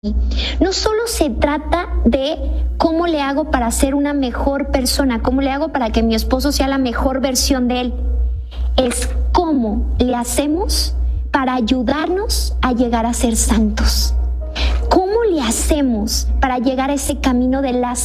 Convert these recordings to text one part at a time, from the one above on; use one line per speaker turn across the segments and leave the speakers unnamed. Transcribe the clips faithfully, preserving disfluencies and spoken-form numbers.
No solo se trata de cómo le hago para ser una mejor persona, cómo le hago para que mi esposo sea la mejor versión de él, es cómo le hacemos para ayudarnos a llegar a ser santos. ¿Cómo le hacemos para llegar a ese camino de la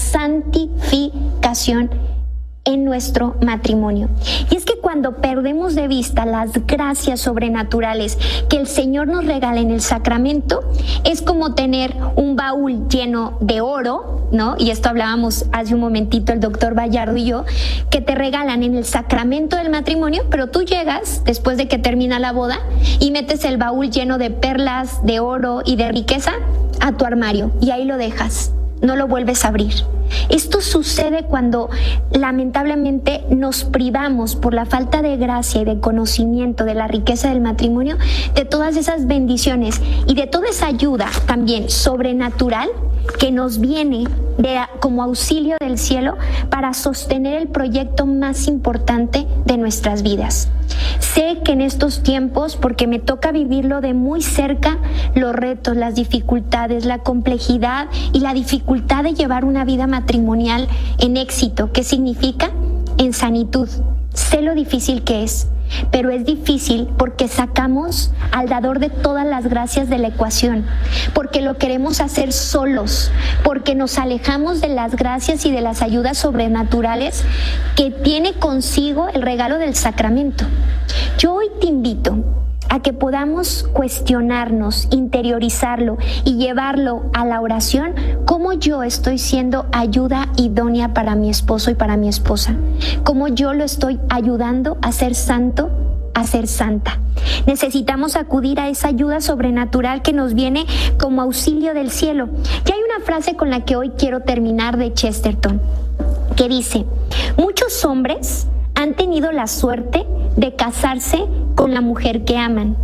santificación en nuestro matrimonio? Y es que cuando perdemos de vista las gracias sobrenaturales que el Señor nos regala en el sacramento, es como tener un baúl lleno de oro, ¿no? Y esto hablábamos hace un momentito el doctor Vallardo y yo, que te regalan en el sacramento del matrimonio, pero tú llegas después de que termina la boda y metes el baúl lleno de perlas, de oro y de riqueza a tu armario y ahí lo dejas. No lo vuelves a abrir. Esto sucede cuando lamentablemente nos privamos por la falta de gracia y de conocimiento de la riqueza del matrimonio, de todas esas bendiciones y de toda esa ayuda también sobrenatural que nos viene de, como auxilio del cielo para sostener el proyecto más importante de nuestras vidas. Sé que en estos tiempos, porque me toca vivirlo de muy cerca, los retos, las dificultades, la complejidad y la dificultad de llevar una vida matrimonial en éxito. ¿Qué significa? En sanitud. Sé lo difícil que es, pero es difícil porque sacamos al dador de todas las gracias de la ecuación, porque lo queremos hacer solos, porque nos alejamos de las gracias y de las ayudas sobrenaturales que tiene consigo el regalo del sacramento. Yo hoy te invito a que podamos cuestionarnos, interiorizarlo y llevarlo a la oración, cómo yo estoy siendo ayuda idónea para mi esposo y para mi esposa, cómo yo lo estoy ayudando a ser santo, a ser santa. Necesitamos acudir a esa ayuda sobrenatural que nos viene como auxilio del cielo. Y hay una frase con la que hoy quiero terminar de Chesterton, que dice: muchos hombres han tenido la suerte de casarse con la mujer que aman,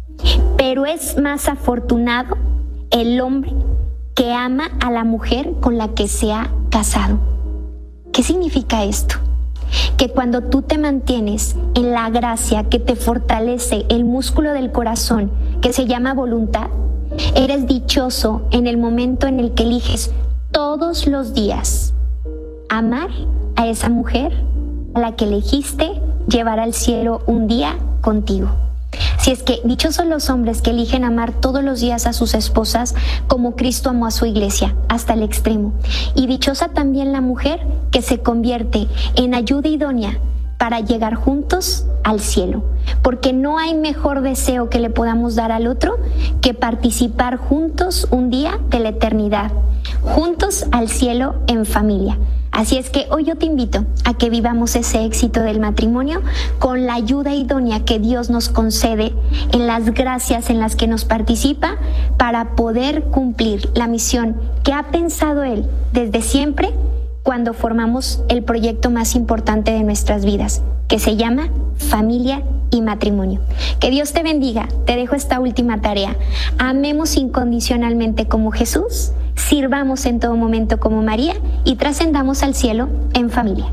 pero es más afortunado el hombre que ama a la mujer con la que se ha casado. ¿Qué significa esto? Que cuando tú te mantienes en la gracia que te fortalece el músculo del corazón, que se llama voluntad, eres dichoso en el momento en el que eliges todos los días amar a esa mujer a la que elegiste llevar al cielo un día contigo. Si es que dichosos los hombres que eligen amar todos los días a sus esposas como Cristo amó a su iglesia hasta el extremo. Y dichosa también la mujer que se convierte en ayuda idónea para llegar juntos al cielo, porque no hay mejor deseo que le podamos dar al otro que participar juntos un día de la eternidad, juntos al cielo en familia. Así es que hoy yo te invito a que vivamos ese éxito del matrimonio con la ayuda idónea que Dios nos concede en las gracias en las que nos participa para poder cumplir la misión que ha pensado Él desde siempre cuando formamos el proyecto más importante de nuestras vidas, que se llama familia y matrimonio. Que Dios te bendiga. Te dejo esta última tarea. Amemos incondicionalmente como Jesús, sirvamos en todo momento como María y trascendamos al cielo en familia.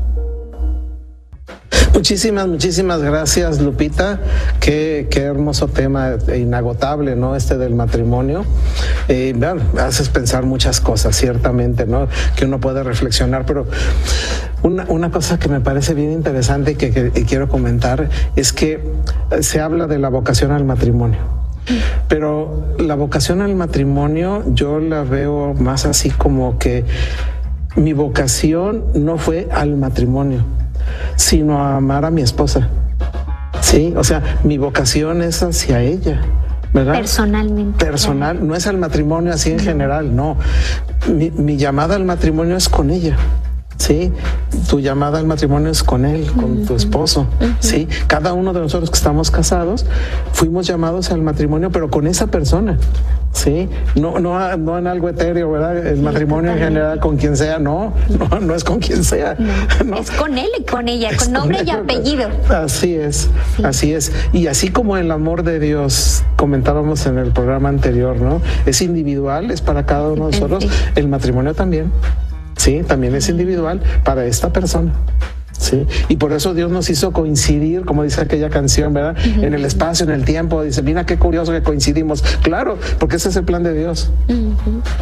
Muchísimas, muchísimas gracias, Lupita. Qué, qué hermoso tema, inagotable, ¿no? Este del matrimonio. Eh, bueno, haces pensar muchas cosas, ciertamente, ¿no? Que uno puede reflexionar, pero una, una cosa que me parece bien interesante y que, que, que quiero comentar es que se habla de la vocación al matrimonio. Pero la vocación al matrimonio yo la veo más así como que mi vocación no fue al matrimonio, sino a amar a mi esposa. Sí, o sea, mi vocación es hacia ella, ¿verdad?
Personalmente.
Personal, ¿verdad? No es al matrimonio así en general, no. Mi, mi llamada al matrimonio es con ella. Sí, tu llamada al matrimonio es con él, con uh-huh. tu esposo. Uh-huh. Sí, cada uno de nosotros que estamos casados fuimos llamados al matrimonio, pero con esa persona. Sí, no, no, no en algo etéreo, ¿verdad? El sí, matrimonio totalmente. En general con quien sea, no, no, no es con quien sea.
No,
no.
Es con él y con ella, es con nombre con y apellido.
Así es, sí. así es. Y así como el amor de Dios, comentábamos en el programa anterior, ¿no? Es individual, es para cada uno de nosotros. Sí. El matrimonio también. Sí, también es individual para esta persona. Sí, y por eso Dios nos hizo coincidir, como dice aquella canción, ¿verdad? Uh-huh. En el espacio, en el tiempo. Dice, mira qué curioso que coincidimos. Claro, porque ese es el plan de Dios. Uh-huh.